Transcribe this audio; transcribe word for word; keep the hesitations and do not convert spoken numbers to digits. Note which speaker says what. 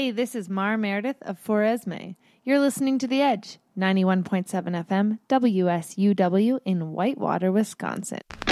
Speaker 1: Hey, this is Mar Meredith of Foresme. You're listening to The Edge, ninety-one point seven F M, W S U W in Whitewater, Wisconsin.